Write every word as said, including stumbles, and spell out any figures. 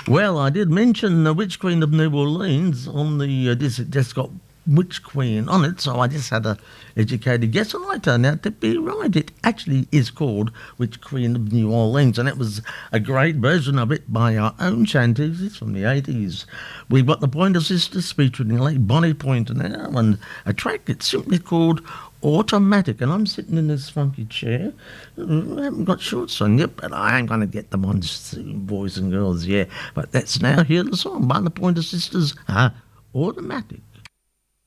Well, I did mention the Witch Queen of New Orleans on the uh, this. It just got Witch Queen on it, so I just had a educated guess, and I turned out to be right. It actually is called Witch Queen of New Orleans, and it was a great version of it by our own Shanties. It's from the eighties. We've got the Pointer Sisters featuring late Bonnie Pointer now, and a track that's simply called Automatic, and I'm sitting in this funky chair. I haven't got shorts on yet, but I ain't going to get them on, boys and girls, yeah. But that's now, hear the song by the Pointer Sisters, uh, Automatic.